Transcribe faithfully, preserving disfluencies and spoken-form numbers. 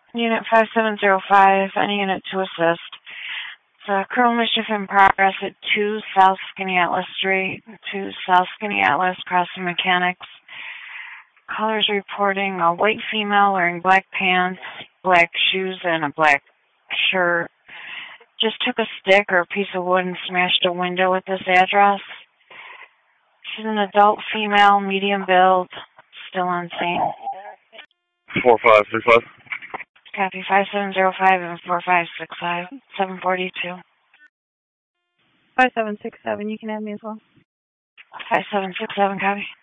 Unit five seven zero five, any unit to assist. Uh, criminal mischief in progress at two South Skinny Atlas Street, two South Skinny Atlas, crossing Mechanics. Callers reporting a white female wearing black pants, black shoes, and a black shirt. Just took a stick or a piece of wood and smashed a window at this address. She's an adult female, medium build, still on scene. four five six five. Copy five seven zero five and four five six five, seven forty-two. five seven six seven, you can have me as well. five seven six seven, copy.